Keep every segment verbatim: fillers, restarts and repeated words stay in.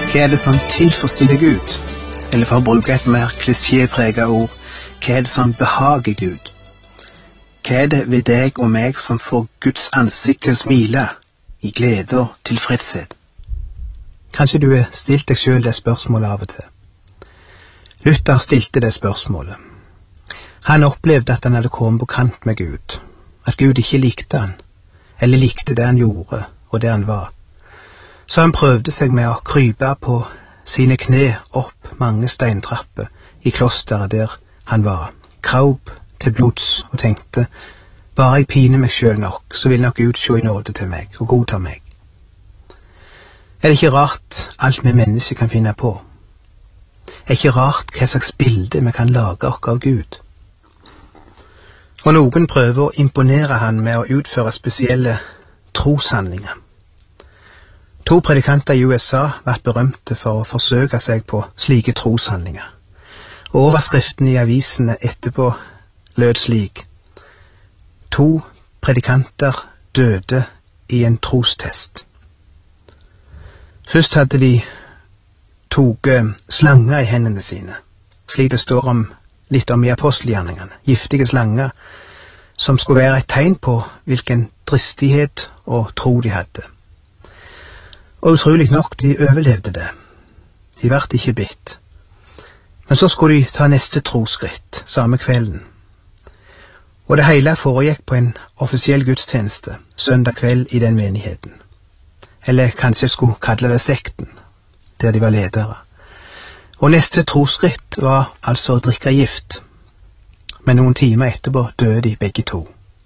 Hva er det som tilfredsstiller Gud? Eller for å bruke et mer klisjépreget ord, hva er det som behager Gud? Hva er det ved deg og meg som får Guds ansikt til å smile, i glede og tilfredshet? Kanskje du har stilt deg selv det spørsmålet av og til. Luther stilte det spørsmålet. Han opplevde at han hadde kommet på kant med Gud, at Gud ikke likte han, eller likte det han gjorde og det han var. Så han prøvde seg med å krype på sine kne opp mange steintrapper i klosteret der han var, kraup til blods og tenkte, bare jeg piner meg selv nok, så vil nok Gud se i nåde til meg og godta meg. Er det ikke rart alt vi mennesker kan finne på? Er det ikke rart hva slags bilde vi kan lage oss av Gud? Og noen prøver å imponere han med å utføre spesielle troshandlinger. To predikanter i U S A vært berømte for å forsøke seg på slike troshandlinger. Og overskriften i avisene etterpå lød slik: To predikanter døde i en trostest. Først hadde de toget slanger i hendene sine, slik det står om, litt om i apostelgjerningene, giftige slanger, som skulle være et tegn på hvilken dristighet og tro de hadde. Og utrolig nok, de overlevde det. De ble ikke bitt. Men så skulle de ta neste troskritt, samme kvelden. Og det hele foregikk på en offisiell gudstjeneste, søndag kveld i den menigheten. Eller kanskje jeg skulle kalle det sekten, der de var ledere. Og neste troskritt var altså å drikke gift. Men noen timer etterpå døde de begge to.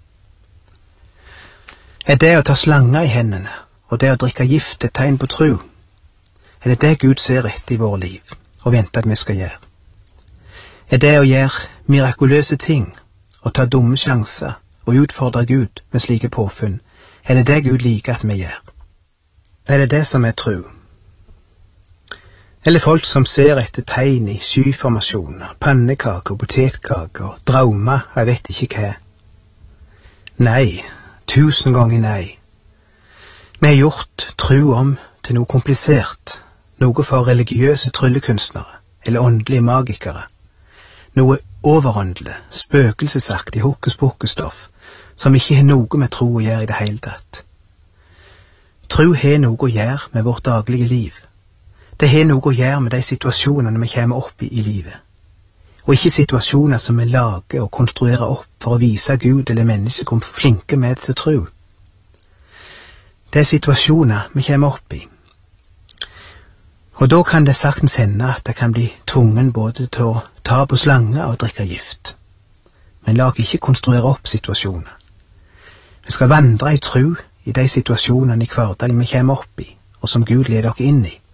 Er det å ta slanger i hendene, og det å drikke gift et tegn på tro? Er det det Gud ser etter i våre liv, og venter at vi skal gjøre? Er det å gjøre mirakuløse ting, og ta dumme sjanser, og utfordre Gud med slike påfunn? Er det det Gud liker at vi gjør? Er det det som er tro? Eller folk som ser etter tegn i skyformasjoner, pannekaker, potetkaker, drømmer, jeg vet ikke hva. Nei, tusen ganger nei. Vi har gjort tro om til noe komplisert, noe for religiøse tryllekunstnere, eller åndelige magikere. Noe overåndelig, spøkelsesaktig hokus-pokus-stoff, som ikke har noe med tro å gjøre i det hele tatt. Tro har noe å gjøre med vårt daglige liv. Det har noe å gjøre med de situasjonene vi kommer opp i i livet. Og ikke situasjoner som vi lager og konstruerer opp for å vise Gud eller mennesker hvor flinke vi er til tro. Det er situasjoner vi kommer opp i. Og da kan det saktens hende at det kan bli tvungen både til å ta på slanger og drikke gift. Men la oss ikke konstruere opp situasjoner. Vi skal vandre i tro i de situasjonene i hverdagen vi kommer opp i, og som Gud leder oss inn i.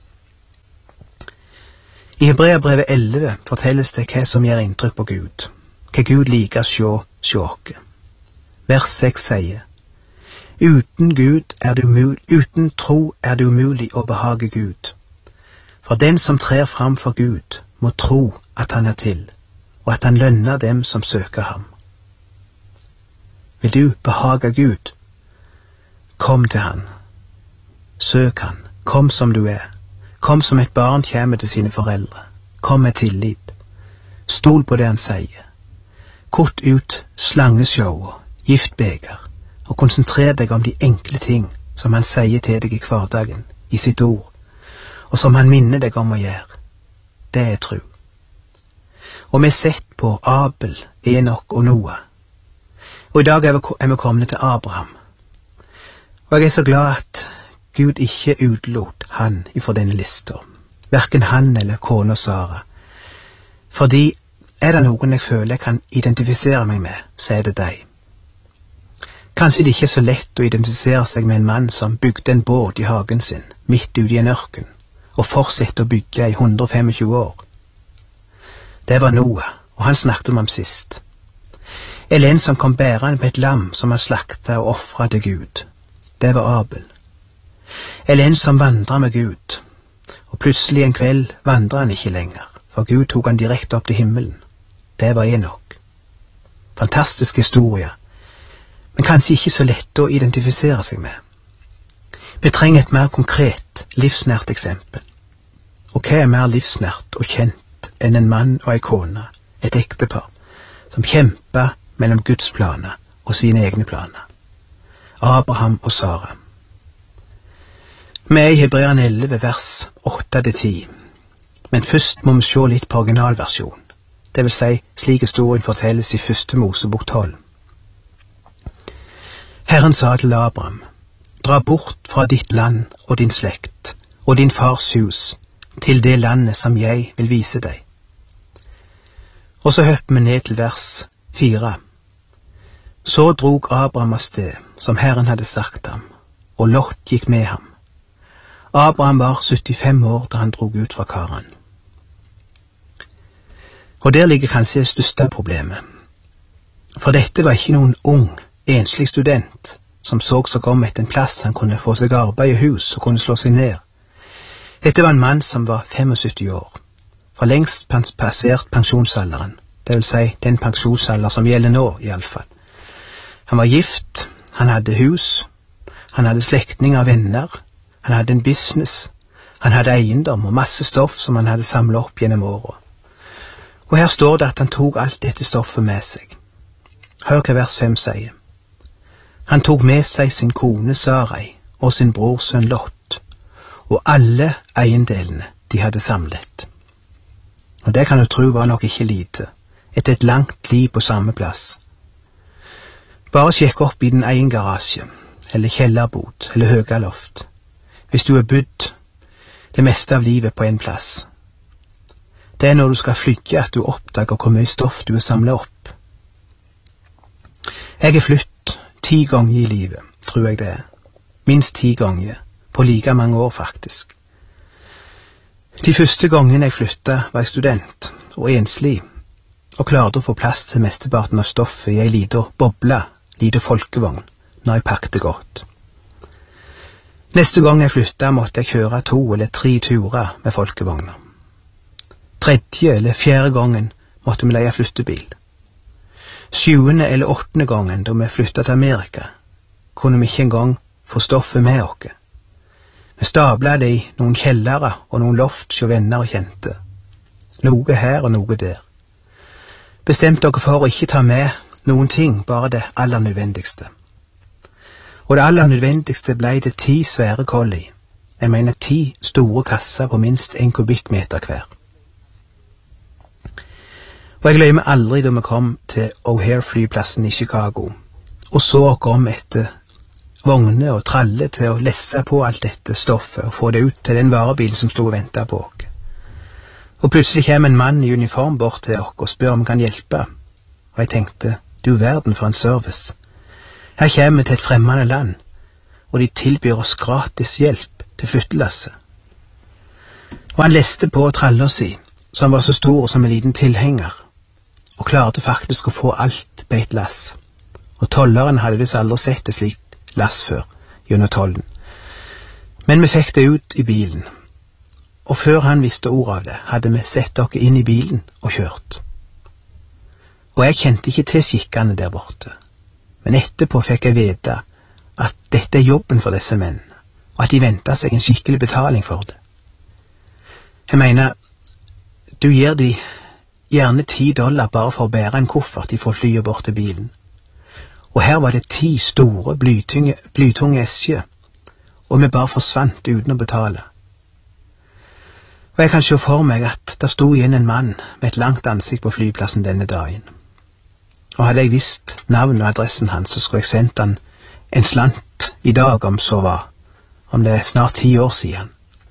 I Hebreerbrevet elleve fortelles det hva som gjør inntrykk på Gud, hva Gud liker å se, se oss. Vers seks sier: Uten Gud er det umulig, uten tro er det umulig å behage Gud. For den som trer fram for Gud, må tro at han er til, og at han lønner dem som søker ham. Vil du behage Gud? Kom til han. Søk han. Kom som du er. Kom som et barn kommer til sine foreldre. Kom med tillit. Stol på det han sier. Kutt ut slangeshow og giftbeger, og konsentrer deg om de enkle ting som han sier til deg i hverdagen, i sitt ord, og som han minner deg om å gjøre. Det er tro. Og vi har sett på Abel, Enok og Noah. Og i dag er vi, er vi kommet til Abraham. Og jeg er så glad at Gud ikke utelot han ifra denne lista, hverken han eller kona Sara. Fordi er det noen jeg føler jeg kan identifisere meg med, så er det deg. Kanskje det ikke er så lett å identifisere seg med en mann som bygde en båt i hagen sin, midt ute i en ørken, og fortsetter å bygge i hundre og tjuefem år. Det var Noah, og han snakket om ham sist. Eller en som kom bærende på et lam som han slakta og offret til Gud. Det var Abel. Eller en som vandret med Gud, og plutselig en kveld vandret han ikke lenger, for Gud tok han direkte opp til himmelen. Det var Enok. Fantastisk historie, men kanskje ikke så lett å identifisere seg med. Vi trenger et mer konkret, livsnært eksempel. Og hva er mer livsnært og kjent enn en mann og ei kone, et ektepar, som kjemper mellom Guds planer og sine egne planer? Abraham og Sara. Vi er i Hebreerne elleve, vers åtte til ti. Men først må vi se litt på originalversjonen, det vil si slik historien fortelles i første Mosebok tolv. Herren sa til Abraham, dra bort fra ditt land og din slekt og din fars hus til det landet som jeg vil vise deg. Og så hopper vi ned til vers fire. Så drog Abraham av sted, som Herren hadde sagt ham, og Lot gikk med ham. Abraham var syttifem år da han drog ut fra Karan. Og der ligger kanskje det største problemet. For dette var ikke noen ung, enslig student som så seg om etter en plass han kunne få seg arbeid i hus og kunne slå seg ned. Dette var en mann som var syttifem år, for lengst passert pensjonsalderen, det vil si den pensjonsalder som gjelder nå i alle fall. Han var gift, han hadde hus, han hadde slektninger og venner, han hadde en business, han hadde eiendom og masse stoff som han hadde samlet opp gjennom året. Og her står det at han tok alt dette stoffet med seg. Hør hva vers fem sier. Han tok med seg sin kone Sarai og sin bror sønn Lot, og alle eiendelene de hadde samlet. Og det kan du tro var nok ikke lite, etter et langt liv på samme plass. Bare sjekk opp i din egen garasje, eller kjellerbod, eller høgaloft, hvis du har bodd det meste av livet på en plass. Det er når du skal flytte at du oppdager hvor mye stoff du har samlet opp. Jeg har flytt ti ganger i livet, tror jeg det er. Minst ti ganger, på like mange år faktisk. De første gangene jeg flyttet var jeg student og enslig, og klarte å få plass til mesteparten av stoffet i ei liten boble, liten folkevogn, når jeg pakket godt. Neste gang jeg flyttet måtte jeg kjøre to eller tre turer med folkevogner. Tredje eller fjerde gangen måtte vi leie flyttebil. Sjuende eller åttende gangen da vi flyttet til Amerika, kunne vi ikke engang få stoffet med oss. Vi stablet det i noen kjellere og noen loft hos venner og kjente. Noe her og noe der. Bestemte dere for å ikke ta med noen ting, bare det aller nødvendigste. Og det aller nødvendigste ble det ti svære kolli. Jeg mener ti store kasser på minst en kubikkmeter hver. Og jeg glemmer aldri da vi kom til O'Hare-flyplassen i Chicago, og så oss om etter vogne og tralle til å lesse på alt dette stoffet og få det ut til den varebilen som stod og ventet på oss. Og plutselig kom en mann i uniform bort til oss og spør om vi kan hjelpe, og jeg tenkte, du verden for en service. Her kommer vi til et fremmede land, og de tilbyr oss gratis hjelp til flyttelasset. Og han leste på tralla si, som var så stor som en liten tilhenger, og klarte faktisk å få alt på et lass. Og tolleren hadde visst aldri sett et slikt lass før, gjennom tollen. Men vi fikk det ut i bilen, og før han visste ord av det, hadde vi sett dere inn i bilen og kjørt. Og jeg kjente ikke til skikkene der borte, men etterpå fikk jeg vite at dette er jobben for disse mennene, og at de ventet seg en skikkelig betaling for det. Jeg mener, du gir de gjerne ti dollar bare for å bære en koffert ifra flyet bort til bilen. Og her var det ti store, blytunge, blytunge esker, og vi bare forsvant uten å betale. Og jeg kan se for meg at det stod igjen en mann med et langt ansikt på flyplassen denne dagen. Og hadde jeg visst navn og adressen hans, så skulle jeg sendt han en slant i dag om så var, om det er snart ti år siden.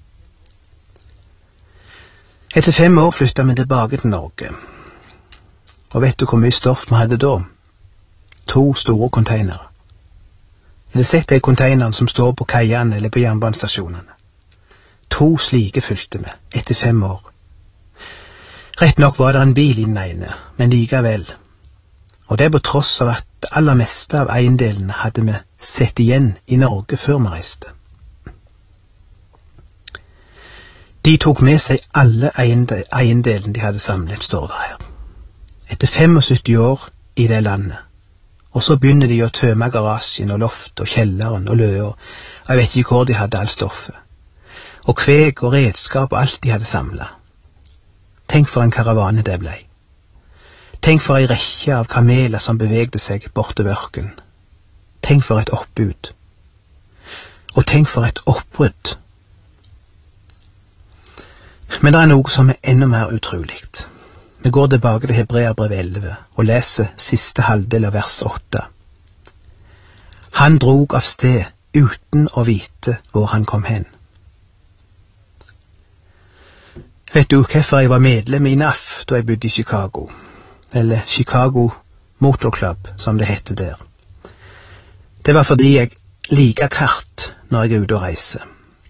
Etter fem år flyttet vi tilbake til Norge. Og vet du hvor mye stoff vi hadde da? To store containere. Er det sett de containerne som står på kaiene eller på jernbanestasjonene? To slike fylte vi, etter fem år. Rett nok var det en bil i den ene, men likevel. Og det på tross av at det aller meste av eiendelene hadde vi sett igjen i Norge før vi reiste. De tok med seg alle eiendelene de hadde samlet, står det her. Etter syttifem år i det landet. Og så begynner de å tømme garasjen og loft og kjelleren og løer, og jeg vet ikke hvor de hadde all stoffet. og kveg og redskap og alt de hadde samlet. Tenk for en karavane det blei. Tenk for ei rekke av kameler som bevegde seg bortover ørken. Tenk for et oppbud. Og tenk for et oppbrudd. Men det er noe som er enda mer utroligt. Vi går tilbake til Hebreerbrevet elleve og leser siste halvdel av vers åtte. Han drog av sted uten å vite hvor han kom hen. Vet du hvorfor jeg var medlem i N A F da jeg bodde i Chicago? Eller Chicago Motor Club, som det heter der. Det var fordi jeg liker kart når jeg er ute og reiser.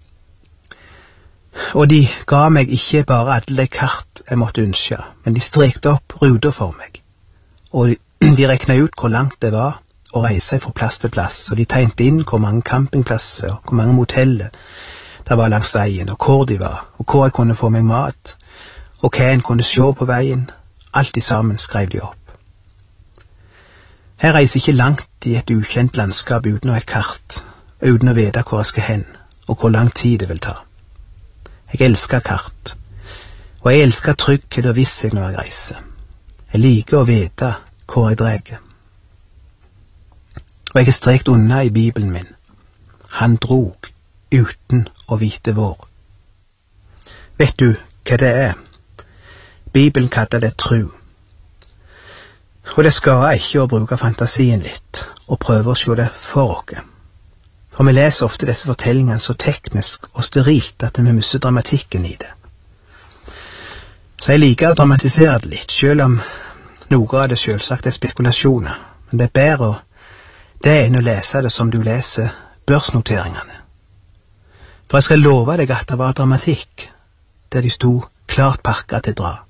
Og de ga meg ikke bare alle de kart jeg måtte ønske, men de strekte opp ruter for meg. Og de, de reknet ut hvor langt det var å reise fra plass til plass, og de tegnte inn hvor mange campingplasser og hvor mange moteller det var langs veien, og hvor de var, og hvor jeg kunne få meg mat, og hva en kunne se på veien. Alt i sammen skrev de opp. Jeg reiser ikke langt i et ukjent landskap uten å ha et kart, uten å vite hvor jeg skal hen, og hvor lang tid det vil ta. Jeg elsker kart, og jeg elsker trygghet og visshet når jeg reiser. Jeg liker å vite hvor jeg dreier. Og jeg er strekt unna i Bibelen min. Han drog uten å vite hvor. Vet du hva det er? Bibelen kaller det tro. Og det skader ikke å bruke fantasien litt, og prøve å se det for oss. For vi leser ofte disse fortellingene så teknisk og sterilt at vi mister dramatikken i det. Så jeg liker å dramatisere det litt, selv om noe av det selvsagt er spekulasjoner. Men det er bedre det enn å lese det som du leser børsnoteringene. For jeg skal love deg at det var dramatikk, der de sto klart pakket til dra.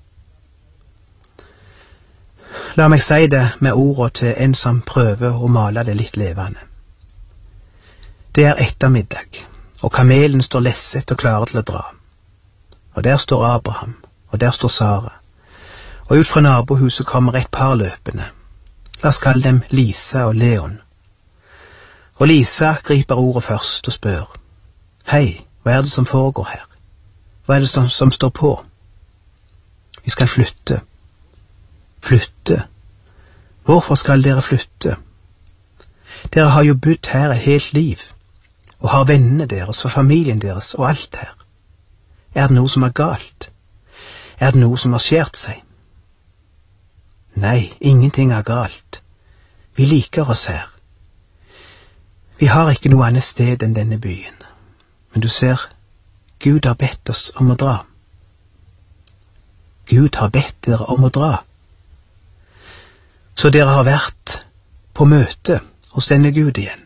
La meg si det med ordene til en som prøver å male det litt levende. Det er ettermiddag, og kamelen står lesset og klar til å dra. Og der står Abraham, og der står Sara. Og ut fra nabohuset kommer et par løpende. La oss kalle dem Lisa og Leon. Og Lisa griper ordet først og spør. Hei, hva er det som foregår her? Hva er det som, som står på? Vi skal flytte. Flytte? Hvorfor skal dere flytte? Dere har jo bodd her et helt liv, og har vennene deres og familien deres og alt her. Er det noe som er galt? Er det noe som har skjert seg? Nei, ingenting er galt. Vi liker oss her. Vi har ikke noe annet sted enn denne byen. Men du ser, Gud har bedt oss om å dra. Gud har bedt dere om å dra. Så dere har vært på møte hos denne Gud igjen.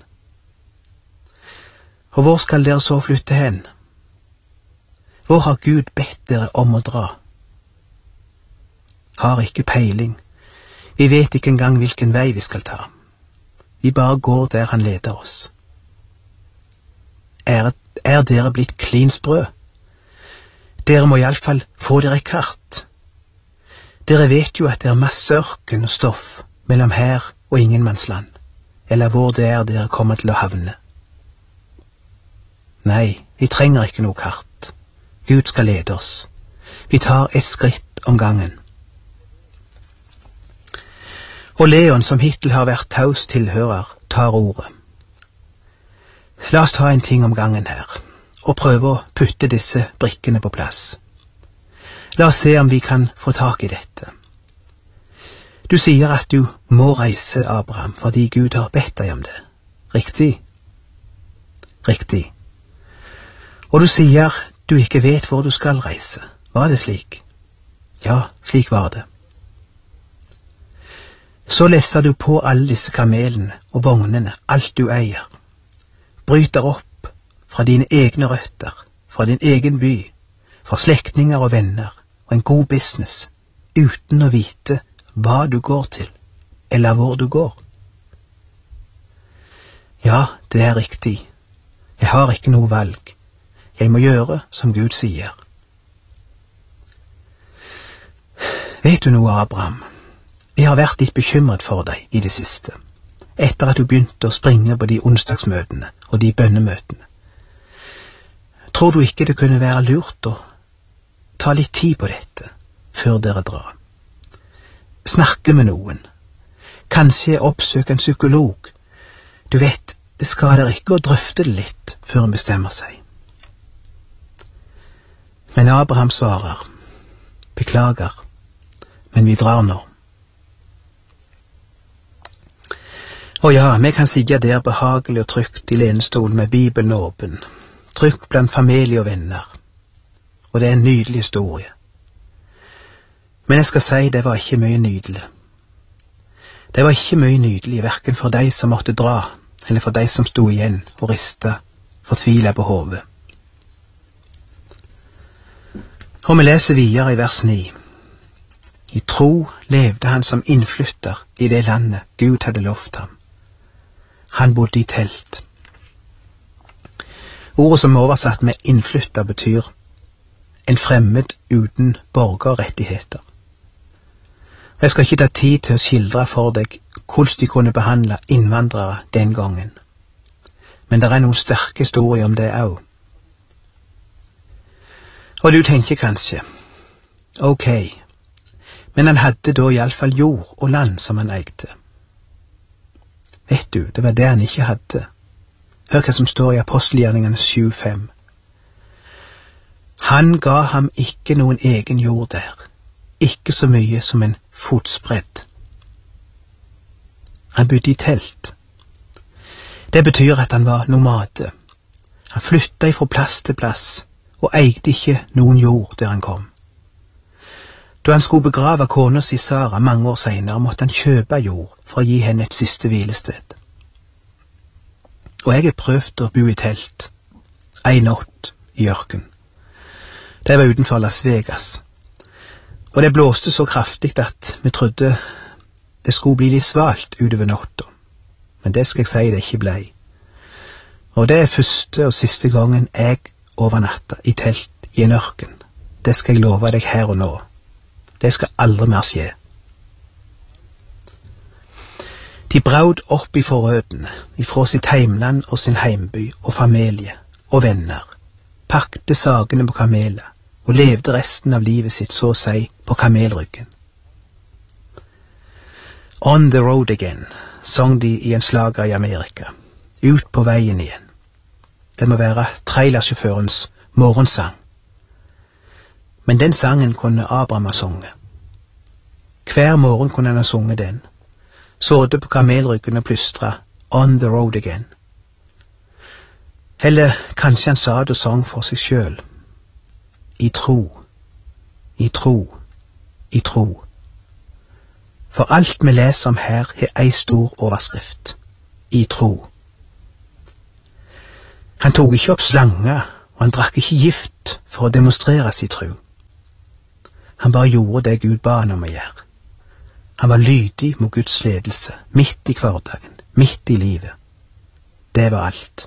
Og hvor skal dere så flytte hen? Hvor har Gud bedt dere om å dra? Har ikke peiling. Vi vet ikke engang hvilken vei vi skal ta. Vi bare går der han leder oss. Er, er dere blitt klinsprø? Dere må i alle fall få dere kart. Dere vet jo at det er masse ørken og stoff mellom her og ingenmannsland, eller hvor det er dere kommer til å havne. Nei, vi trenger ikke noe kart. Gud skal lede oss. Vi tar et skritt om gangen. Og Leon, som hittil har vært taus tilhører, tar ordet. La oss ta en ting om gangen her, og prøve å putte disse brikkene på plass. La oss se om vi kan få tak i dette. Du sier at du må reise, Abraham, fordi Gud har bedt deg om det. Riktig? Riktig. Og du sier du ikke vet hvor du skal reise. Var det slik? Ja, slik var det. Så lesser du på alle disse kamelene og vognene, alt du eier. Bryter opp fra dine egne røtter, fra din egen by, fra slektninger og venner, og en god business, uten å vite hva du går til, eller hvor du går. Ja, det er riktig. Jeg har ikke noe valg. Jeg må gjøre som Gud sier. Vet du noe, Abraham? Vi har vært litt bekymret for deg i det siste, etter at du begynte å springe på de onsdagsmøtene og de bønnemøtene. Tror du ikke det kunne være lurt å ta litt tid på dette før dere drar? Snakke med noen. Kanskje oppsøke en psykolog. Du vet, det skader ikke å drøfte det litt før en bestemmer seg. Men Abraham svarer, beklager, men vi drar nå. Og ja, vi kan sitte der behagelig og trygt i lenestolen med Bibelen åpen, trygt blant familie og venner, og det er en nydelig historie. Men jeg skal si det var ikke mye nydelig. Det var ikke mye nydelig, hverken for de som måtte dra, eller for de som sto igjen og rista, fortvila på hodet. Og vi leser videre i vers ni. I tro levde han som innflytter i det landet Gud hadde lovt ham. Han bodde i telt. Ordet som er oversatt med innflytter betyr en fremmed uten borgerrettigheter. Jeg skal ikke ta tid til å skildre for deg hvordan de kunne behandle innvandrere den gangen. Men det er noen sterke historier om det også. Og du tenker kanskje, ok, men han hadde da i alle fall jord og land som han eide. Vet du, det var det han ikke hadde. Hør hva som står i Apostelgjerningene sju fem. Han ga ham ikke noen egen jord der, ikke så mye som en fotspredd. Han bodde i telt. Det betyr at han var nomade. Han flyttet fra plass til plass, og eide ikke noen jord der han kom. Da han skulle begrave kona si Sara mange år senere, måtte han kjøpe jord for å gi henne et siste hvilested. Og jeg har prøvd å bo i telt, en natt i ørken. Det var utenfor Las Vegas, og det blåste så kraftig at vi trodde det skulle bli litt svalt utover natta. Men det skal jeg si det ikke blei. Og det er første og siste gangen jeg overnatta i telt i en ørken. Det skal jeg love deg her og nå. Det skal aldri mer skje. De braud opp i forrødene, ifra sitt heimland og sin heimby og familie og venner, pakte sagene på kameler og levde resten av livet sitt så å si på kamelryggen. On the road again, sang de i en slager i Amerika, ut på veien igjen. Det må være trailersjåførens morgensang. Men den sangen kunne Abraham ha sunget. Hver morgen kunne han ha sunget den, sådde på kamelryggen og plystra On the road again. Eller kanskje han sa det og sang for seg sjøl. I tro, i tro, i tro. For alt vi leser om her har ei stor overskrift. I tro. Han tok ikke opp slanger, og han drakk ikke gift for å demonstrere sin tro. Han bare gjorde det Gud ba han om å gjøre. Han var lydig mot Guds ledelse, midt i hverdagen, midt i livet. Det var alt.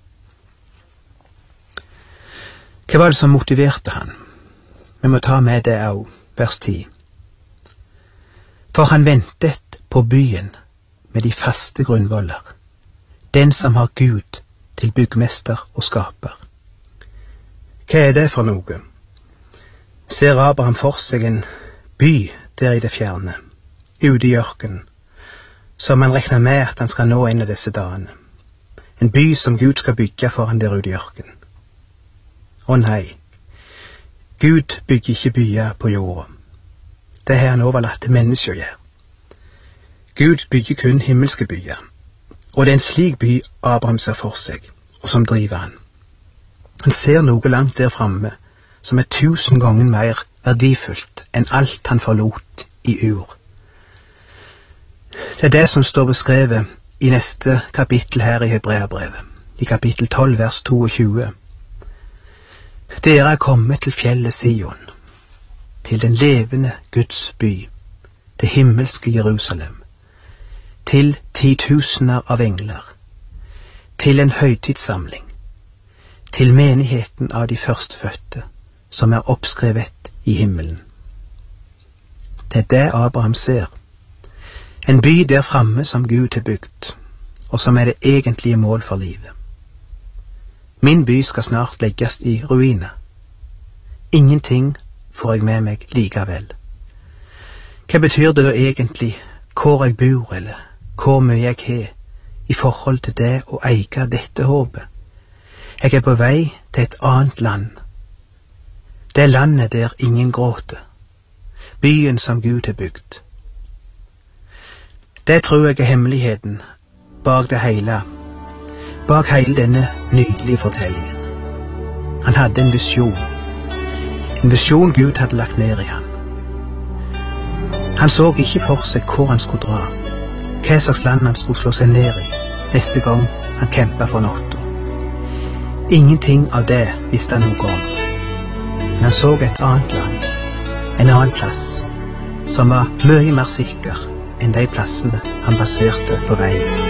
Hva var det som motiverte han? Vi må ta med det også, vers ti. For han ventet på byen med de faste grunnvoller, den som har Gud til byggmester og skaper. Hva er det for noe? Ser Abraham for seg en by der i det fjerne, ute i ørkenen, som han regner med at han skal nå en av disse dagene. En by som Gud skal bygge for han der ute i ørkenen. Å nei, Gud bygger ikke byer på jorda. Det har han overlatt til mennesker å gjøre. Gud bygger kun himmelske byer, og det er en slik by Abraham ser for seg, og som driver han. Han ser noe langt der framme, som er tusen ganger mer verdifullt enn alt han forlot i Ur. Det er det som står beskrevet i neste kapittel her i Hebreabrevet, i kapittel tolv, vers tjueto. Dere er kommet til fjellet Sion, til den levende Guds by, det himmelske Jerusalem, til titusener av engler, til en høytidssamling, til menigheten av de førstefødte, som er oppskrevet i himmelen. Det er det Abraham ser. En by der framme som Gud har bygd, og som er det egentlige mål for livet. Min by skal snart legges i ruiner. Ingenting får jeg med meg likevel. Hva betyr det da egentlig hvor jeg bor, eller hvor mye jeg har, i forhold til det å eie dette håpet? Jeg er på vei til et annet land. Det landet der ingen gråter. Byen som Gud har bygd. Det tror jeg er hemmeligheten bak det hele, bak hele denne nydelige fortellingen. Han hadde en visjon. En visjon Gud hadde lagt ned i han. Han så ikke for seg hvor han skulle dra, hva slags land han skulle slå seg ned i neste gang han kjempet for natta. Ingenting av det visste han noe om. Men han så et annet land, en annen plass, som var mye mer sikker enn de plassene han baserte på veien.